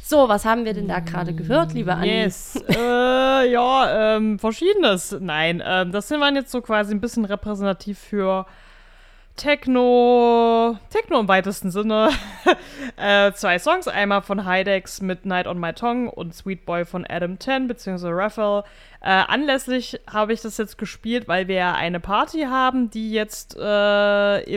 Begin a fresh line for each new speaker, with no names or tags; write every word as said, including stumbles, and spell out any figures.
So, was haben wir denn da gerade gehört, liebe Anni?
Yes. äh, ja, ähm, verschiedenes. Nein, ähm, das sind wir jetzt so quasi ein bisschen repräsentativ für Techno, Techno im weitesten Sinne. äh, zwei Songs, einmal von Hydex mit Night on My Tongue und Sweet Boy von Adam Ten bzw. Raphael. Äh, anlässlich habe ich das jetzt gespielt, weil wir eine Party haben, die jetzt äh, im